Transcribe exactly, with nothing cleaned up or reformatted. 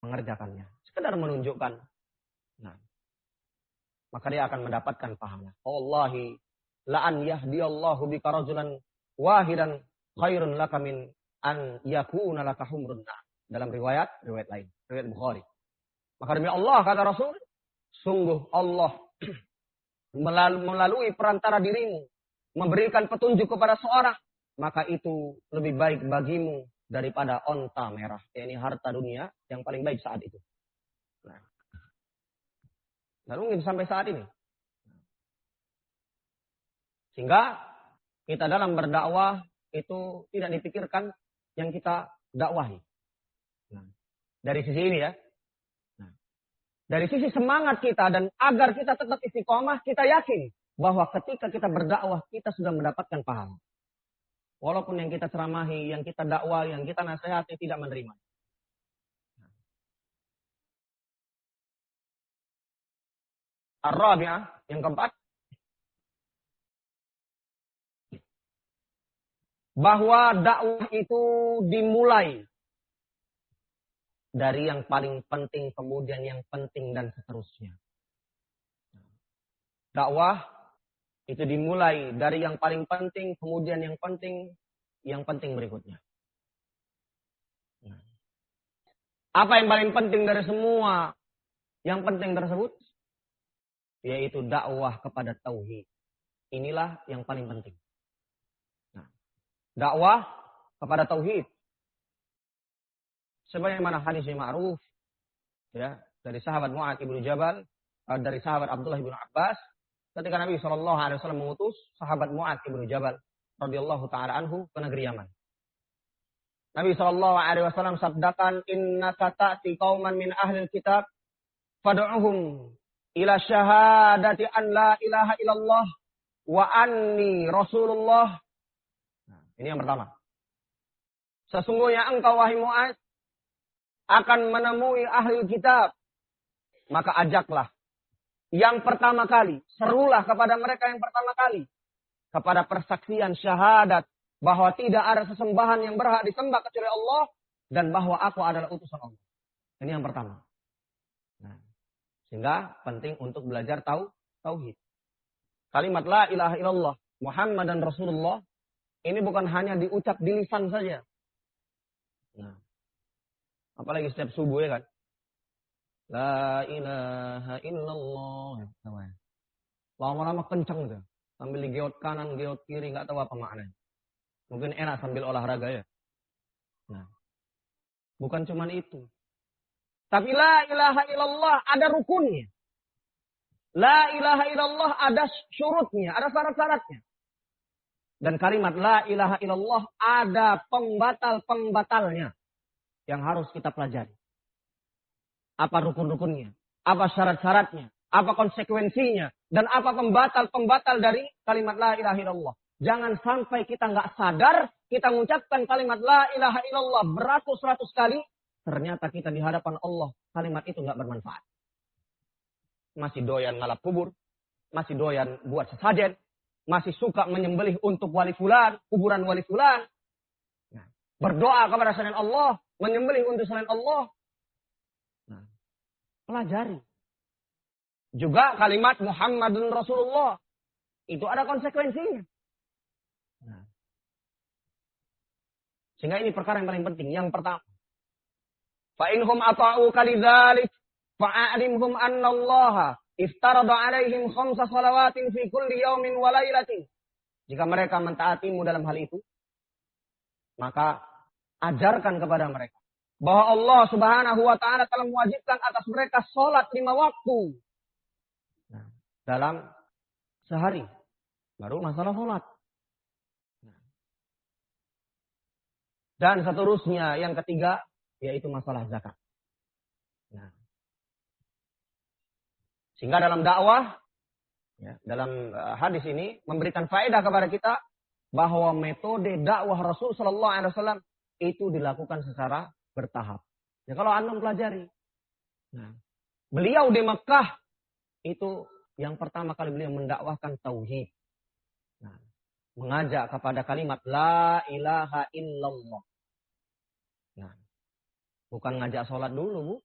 mengerjakannya. Sekedar menunjukkan. Nah, maka dia akan mendapatkan pahala. Wallahi la an yahdiyallahu bika rajulan wahidan khairun laka min an yakuna laka humrun na'am. Dalam riwayat, riwayat lain, riwayat Bukhari. Maka demi Allah, kata Rasul, sungguh Allah melalui perantara dirimu memberikan petunjuk kepada seorang, maka itu lebih baik bagimu daripada onta merah. Ini harta dunia yang paling baik saat itu. Nah, lalu mungkin sampai saat ini. Sehingga kita dalam berdakwah itu tidak dipikirkan yang kita dakwahi. Nah, dari sisi ini ya. Nah, dari sisi semangat kita dan agar kita tetap istiqomah, kita yakin bahwa ketika kita berdakwah kita sudah mendapatkan pahala. Walaupun yang kita ceramahi, yang kita dakwah, yang kita nasihati tidak menerima. Ar-rabi'ah, yang keempat, bahwa dakwah itu dimulai dari yang paling penting, kemudian yang penting, dan seterusnya. Dakwah itu dimulai dari yang paling penting, kemudian yang penting, yang penting berikutnya. Apa yang paling penting dari semua yang penting tersebut? Yaitu dakwah kepada tauhid. Inilah yang paling penting. Nah, dakwah kepada tauhid. Sebagaimana hadis yang ma'ruf ya, dari sahabat Mu'adz bin Jabal, dari sahabat Abdullah bin Abbas, ketika Nabi shallallahu alaihi wasallam mengutus sahabat Mu'adz bin Jabal radhiyallahu taala anhu ke negeri Yaman. Nabi shallallahu alaihi wasallam sabdakan, innaka ta'ti qauman min ahli kitab fad'uhum ila syahadati an la ilaha illallah wa anni rasulullah. Nah, ini yang pertama. Sesungguhnya engkau wahai Mu'adz akan menemui ahli kitab, maka ajaklah yang pertama kali, serulah kepada mereka yang pertama kali kepada persaksian syahadat bahwa tidak ada sesembahan yang berhak disembah kecuali Allah dan bahwa aku adalah utusan Allah. Ini yang pertama. Nah, sehingga penting untuk belajar tahu tauhid. Kalimat la ilaha illallah Muhammadan Rasulullah ini bukan hanya diucap di lisan saja. Nah, apalagi setiap subuh ya kan. La ilaha illallah. Lama-lama kencang tuh. Sambil digeot kanan, geot kiri, nggak tahu apa maknanya. Mungkin enak sambil olahraga ya. Nah, bukan cuman itu. Tapi la ilaha illallah ada rukunnya. La ilaha illallah ada syurutnya, ada syarat-syaratnya. Dan kalimat la ilaha illallah ada pembatal-pembatalnya yang harus kita pelajari. Apa rukun-rukunnya? Apa syarat-syaratnya? Apa konsekuensinya? Dan apa pembatal-pembatal dari kalimat la ilaha illallah? Jangan sampai kita nggak sadar, kita mengucapkan kalimat la ilaha illallah beratus-ratus kali, ternyata kita di hadapan Allah, kalimat itu nggak bermanfaat. Masih doyan ngalap kubur, masih doyan buat sesajen, masih suka menyembelih untuk wali fulan, kuburan wali fulan. Nah, berdoa kepada selain Allah, menyembelih untuk selain Allah. Nah, pelajari. Juga kalimat Muhammadun Rasulullah. Itu ada konsekuensinya. Nah, sehingga ini perkara yang paling penting. Yang pertama. Fa'inhum ata'u kalidzalik fa'alimhum anna allaha iftarada alaihim khamsa salawatin fi kulli yawmin wa laylatin. Jika mereka mentaatimu dalam hal itu, maka ajarkan kepada mereka bahwa Allah Subhanahu wa taala telah mewajibkan atas mereka salat lima waktu. Nah, dalam sehari. Baru masalah salat. Nah. Dan seterusnya yang ketiga yaitu masalah zakat. Nah. Sehingga dalam dakwah, ya, dalam uh, hadis ini memberikan faedah kepada kita bahwa metode dakwah Rasul Sallallahu Alaihi Wasallam itu dilakukan secara bertahap. Ya, kalau antum pelajari, nah, beliau di Mekah itu yang pertama kali beliau mendakwahkan tauhid, nah, mengajak kepada kalimat la ilaha illallah. Nah, bukan ngajak sholat dulu, bu.